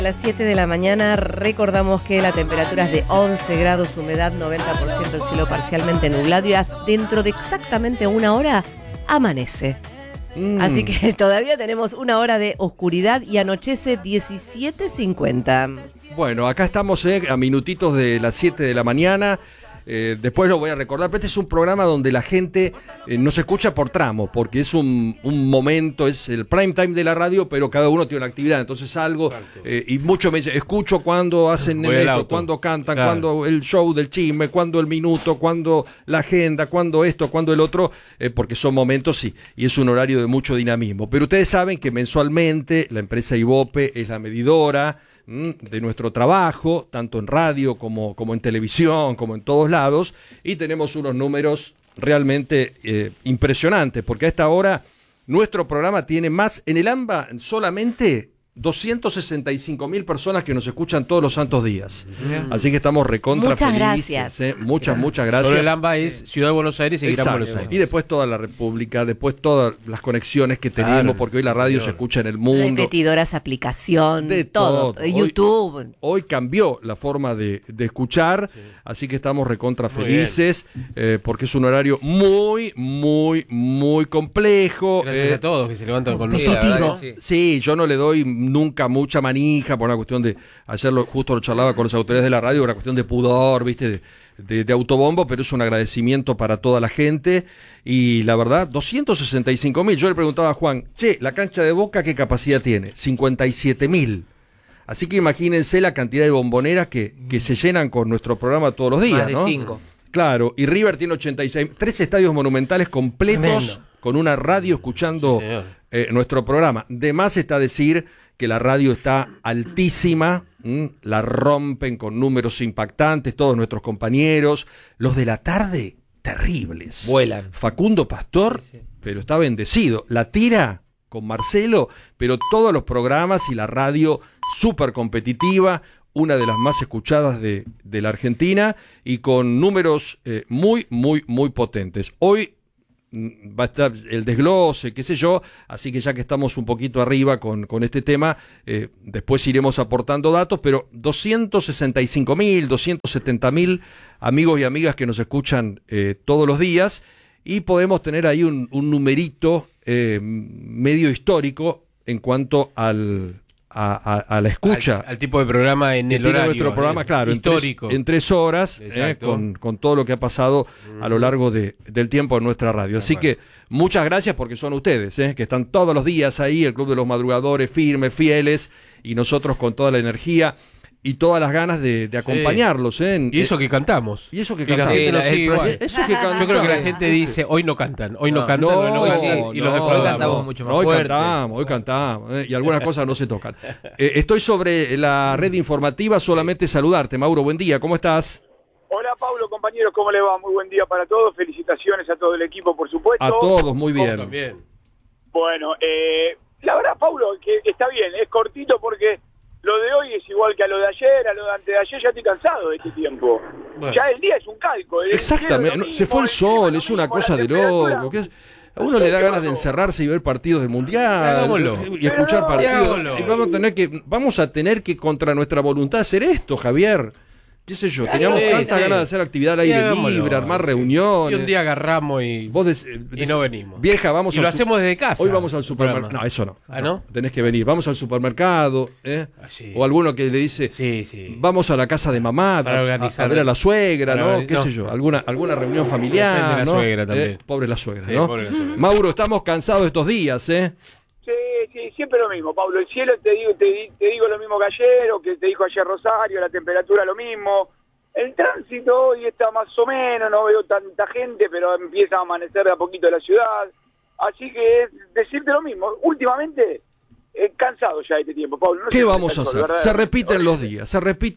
A las 7 de la mañana recordamos que la temperatura es de 11 grados, humedad 90%, el cielo parcialmente nublado y dentro de exactamente una hora amanece. Así que todavía tenemos una hora de oscuridad y anochece 17:50. Bueno, acá estamos a minutitos de las 7 de la mañana. Después lo voy a recordar, pero este es un programa donde la gente nos escucha por tramo, porque es un momento, es el prime time de la radio, pero cada uno tiene una actividad, entonces algo, y muchos me dicen, escucho cuando hacen esto, cuando cantan, cuando el show del chisme, cuando el minuto, cuando la agenda, cuando esto, cuando el otro, porque son momentos, y es un horario de mucho dinamismo. Pero ustedes saben que mensualmente la empresa Ibope es la medidora de nuestro trabajo, tanto en radio como en televisión, como en todos lados, y tenemos unos números realmente impresionantes, porque a esta hora nuestro programa tiene más, en el AMBA solamente 265.000 personas que nos escuchan todos los santos días. Así que estamos recontra muchas felices. Gracias. Muchas gracias. Solo el AMBA es Ciudad de Buenos Aires y seguirá en Buenos Aires. Y después toda la República, después todas las conexiones que tenemos, porque hoy la radio se escucha en el mundo. Repetidoras, aplicación, de todo. YouTube. Hoy cambió la forma de escuchar, así que estamos recontra felices, porque es un horario muy complejo. Gracias a todos que se levantan con nosotros. Sí, yo no le doy nunca mucha manija por una cuestión de, ayer justo lo charlaba con las autoridades de la radio, una cuestión de pudor, viste, de autobombo, pero es un agradecimiento para toda la gente, y la verdad, 265.000, yo le preguntaba a Juan, la cancha de Boca, ¿qué capacidad tiene? 57.000. Así que imagínense la cantidad de bomboneras que se llenan con nuestro programa todos los días, más de ¿no? 5. Claro, y River tiene 86, 3 estadios monumentales completos. Tremendo. Con una radio escuchando nuestro programa. De más está decir que la radio está altísima, la rompen con números impactantes todos nuestros compañeros. Los de la tarde, terribles. Vuelan. Facundo Pastor, pero está bendecido. La tira con Marcelo, pero todos los programas y la radio súper competitiva, una de las más escuchadas de la Argentina y con números muy potentes. Hoy va a estar el desglose, qué sé yo, así que ya que estamos un poquito arriba con este tema, después iremos aportando datos, pero 265.000, 270.000 amigos y amigas que nos escuchan todos los días, y podemos tener ahí un numerito medio histórico en cuanto a la escucha. Al tipo de programa en el horario. Nuestro programa, claro, histórico. En 3 horas, con todo lo que ha pasado a lo largo del tiempo en nuestra radio. Así que muchas gracias, porque son ustedes, que están todos los días ahí, el Club de los Madrugadores, firmes, fieles, y nosotros con toda la energía y todas las ganas de acompañarlos. Y eso que cantamos. Y eso que cantamos. Eso que cantamos. Yo creo que la gente dice, hoy no cantan, y los cantamos mucho más fuerte. Hoy cantamos, y algunas cosas no se tocan. Estoy sobre la red informativa, solamente saludarte, Mauro, buen día, ¿cómo estás? Hola Pablo, compañeros, ¿cómo le va? Muy buen día para todos, felicitaciones a todo el equipo, por supuesto. A todos, muy bien. También. Bueno, la verdad, Pablo, que está bien, es cortito porque lo de hoy es igual que a lo de ayer, a lo de antes de ayer, ya estoy cansado de este tiempo. Bueno. Ya el día es un calco. Exactamente, mismo, se fue el sol, es una cosa de loco. A uno le da ganas de encerrarse y ver partidos del Mundial y escuchar partidos. Y vamos a tener que contra nuestra voluntad hacer esto, Javier. Qué sé yo, teníamos tantas ganas de hacer actividad al aire libre, armar reuniones. Y un día agarramos y no venimos. Vieja, vamos lo hacemos desde casa. Hoy vamos al supermercado. No, eso no. ¿Ah, no? Tenés que venir. Vamos al supermercado, o alguno que le dice, vamos a la casa de mamá para organizar, a ver a la suegra, ¿no? Qué sé yo, alguna reunión familiar. La suegra también. Pobre la suegra, ¿no? Pobre la suegra. Mauro, estamos cansados estos días, Sí, siempre lo mismo, Pablo. El cielo te digo lo mismo que ayer, o que te dijo ayer Rosario, la temperatura lo mismo. El tránsito hoy está más o menos, no veo tanta gente, pero empieza a amanecer de a poquito la ciudad. Así que es decirte lo mismo. Últimamente, cansado ya de este tiempo, Pablo. ¿Qué vamos a hacer? Se repiten los días,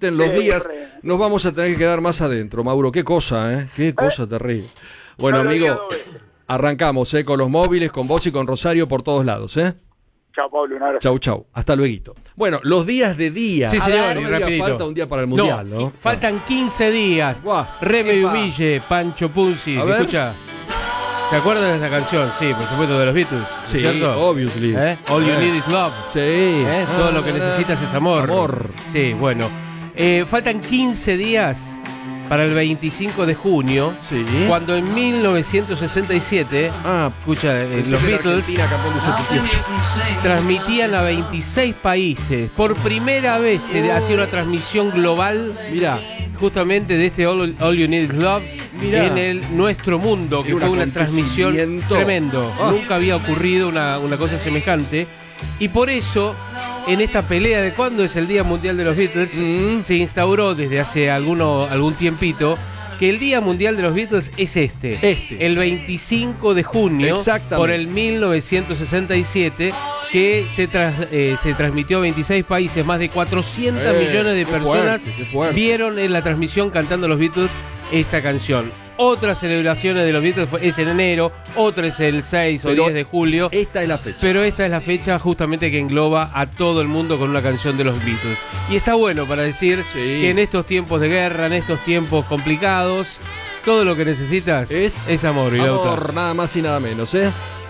nos vamos a tener que quedar más adentro, Mauro. Qué cosa, qué cosa terrible. Bueno, amigo, arrancamos con los móviles, con vos y con Rosario por todos lados, Chao, Pablo, un abrazo. Chau. Hasta luego. Bueno, los días de día. Sí, señor, no rapidito. Falta un día para el Mundial, ¿no? Faltan 15 días. Reme Humille, Pancho Punzi. ¿Me escucha? ¿Se acuerdan de esta canción? Sí, por supuesto, de los Beatles, Sí, ¿cierto? obviously. All You Need Is Love. Sí. Todo lo que necesitas es amor. Amor. Sí, bueno. Faltan 15 días para el 25 de junio, Sí. cuando en 1967, escucha, los Beatles transmitían a 26 países. Por primera vez se hacía una transmisión global. Mirá. Justamente de este All You Need Is Love. Mirá. En nuestro mundo, que Era un fue una transmisión acontecimiento. tremendo. Nunca había ocurrido una cosa semejante. Y por eso, en esta pelea de cuándo es el Día Mundial de los Beatles, se instauró desde hace algún tiempito que el Día Mundial de los Beatles es el 25 de junio, por el 1967, que se transmitió a 26 países. Más de 400 millones de personas vieron en la transmisión cantando los Beatles esta canción. Otras celebraciones de los Beatles es en enero, otra es el 6 o 10 de julio. Esta es la fecha. Pero esta es la fecha justamente que engloba a todo el mundo con una canción de los Beatles. Y está bueno para decir que en estos tiempos de guerra, en estos tiempos complicados, todo lo que necesitas es amor. Amor, nada más y nada menos, ¿eh?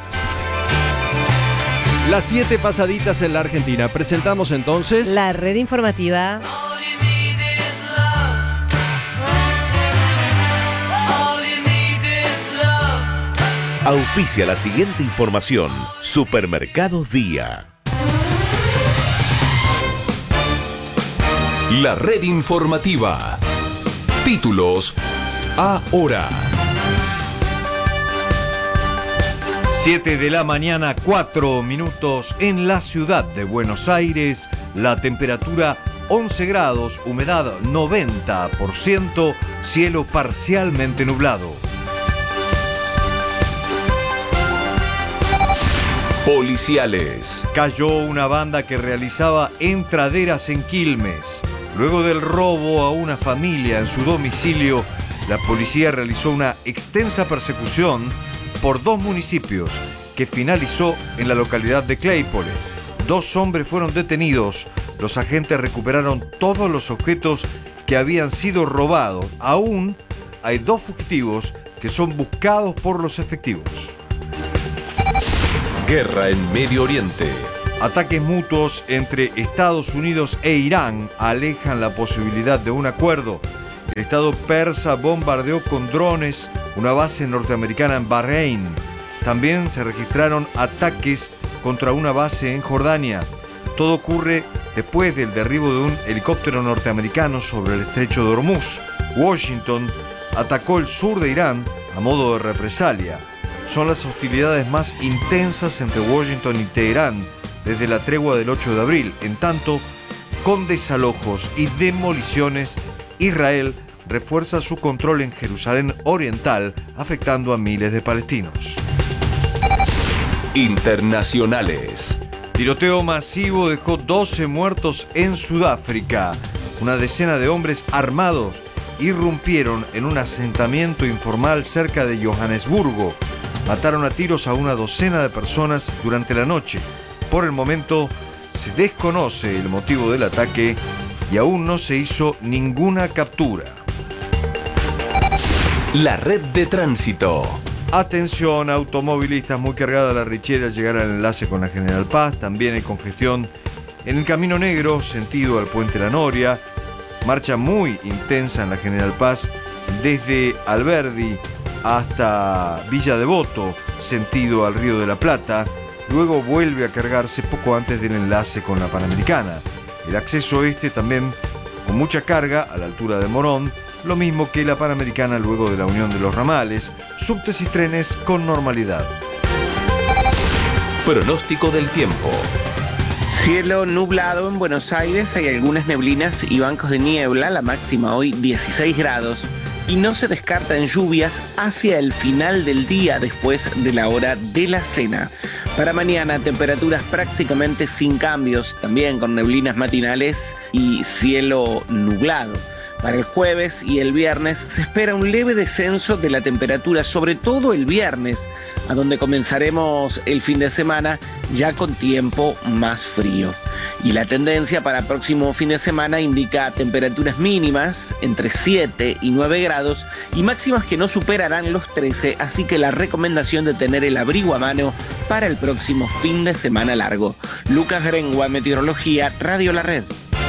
Las 7 pasaditas en la Argentina. Presentamos entonces la red informativa. Auspicia la siguiente información. Supermercados Día. La red informativa. Títulos ahora. 7 de la mañana, 4 minutos en la ciudad de Buenos Aires. La temperatura 11 grados, humedad 90%, cielo parcialmente nublado. Policiales. Cayó una banda que realizaba entraderas en Quilmes. Luego del robo a una familia en su domicilio, la policía realizó una extensa persecución por 2 municipios que finalizó en la localidad de Claypole. 2 hombres fueron detenidos. Los agentes recuperaron todos los objetos que habían sido robados. Aún hay 2 fugitivos que son buscados por los efectivos. Guerra en Medio Oriente. Ataques mutuos entre Estados Unidos e Irán alejan la posibilidad de un acuerdo. El Estado persa bombardeó con drones una base norteamericana en Bahrein. También se registraron ataques contra una base en Jordania. Todo ocurre después del derribo de un helicóptero norteamericano sobre el estrecho de Hormuz. Washington atacó el sur de Irán a modo de represalia. Son las hostilidades más intensas entre Washington y Teherán desde la tregua del 8 de abril. En tanto, con desalojos y demoliciones, Israel refuerza su control en Jerusalén Oriental, afectando a miles de palestinos. Internacionales. Tiroteo masivo dejó 12 muertos en Sudáfrica. Una decena de hombres armados irrumpieron en un asentamiento informal cerca de Johannesburgo. Mataron a tiros a una docena de personas durante la noche. Por el momento se desconoce el motivo del ataque y aún no se hizo ninguna captura. La red de tránsito. Atención, automovilistas, muy cargada la Richiera al llegar al enlace con la General Paz. También hay congestión en el Camino Negro, sentido al Puente La Noria. Marcha muy intensa en la General Paz desde Alberdi hasta Villa Devoto, sentido al Río de la Plata. Luego vuelve a cargarse poco antes del enlace con la Panamericana. El acceso también con mucha carga a la altura de Morón, lo mismo que la Panamericana luego de la unión de los ramales, subtes y trenes con normalidad. Pronóstico del tiempo. Cielo nublado en Buenos Aires, hay algunas neblinas y bancos de niebla, la máxima hoy 16 grados. Y no se descartan lluvias hacia el final del día después de la hora de la cena. Para mañana, temperaturas prácticamente sin cambios, también con neblinas matinales y cielo nublado. Para el jueves y el viernes se espera un leve descenso de la temperatura, sobre todo el viernes, a donde comenzaremos el fin de semana ya con tiempo más frío. Y la tendencia para el próximo fin de semana indica temperaturas mínimas entre 7 y 9 grados y máximas que no superarán los 13, así que la recomendación de tener el abrigo a mano para el próximo fin de semana largo. Lucas Grengua, Meteorología, Radio La Red.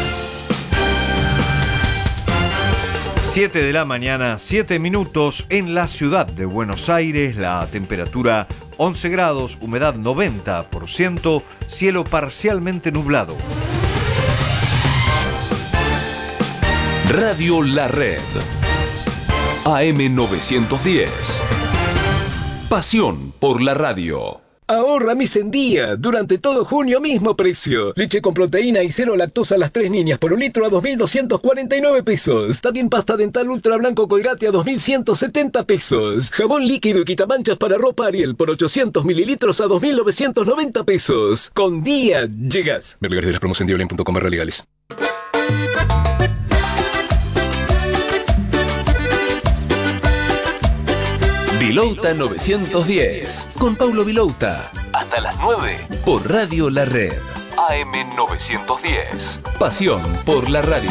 7 de la mañana, 7 minutos en la ciudad de Buenos Aires, la temperatura 11 grados, humedad 90%, cielo parcialmente nublado. Radio La Red. AM 910. Pasión por la radio. Ahorra mis en día. Durante todo junio, mismo precio. Leche con proteína y cero lactosa a las 3 niñas por un litro a 2.249 pesos. También pasta dental ultra blanco Colgate a 2.170 pesos. Jabón líquido y quitamanchas para ropa Ariel por 800 mililitros a 2.990 pesos. Con día llegas. Ver lugares de las promos en diolen.com/legales. Vilouta 910 con Paulo Vilouta. Hasta las 9 por Radio La Red. AM 910. Pasión por la radio.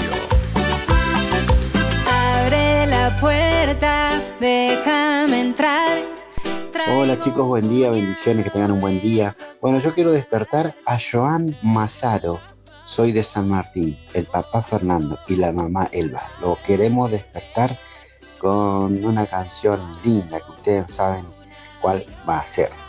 Abre la puerta, déjame entrar. Hola chicos, buen día, bendiciones, que tengan un buen día. Bueno, yo quiero despertar a Joan Mazaro. Soy de San Martín, el papá Fernando y la mamá Elba. Lo queremos despertar con una canción linda que ustedes saben cuál va a ser.